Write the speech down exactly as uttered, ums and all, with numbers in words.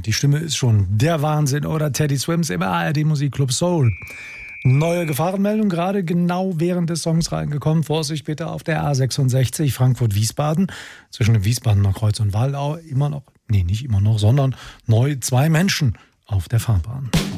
die Stimme ist schon der Wahnsinn, oder? Teddy Swims im A R D Musikclub Soul. Neue Gefahrenmeldung, gerade genau während des Songs reingekommen. Vorsicht bitte auf der A sechsundsechzig Frankfurt-Wiesbaden. Zwischen dem Wiesbadener Kreuz und Waldau immer noch, nee, nicht immer noch, sondern neu zwei Menschen auf der Fahrbahn.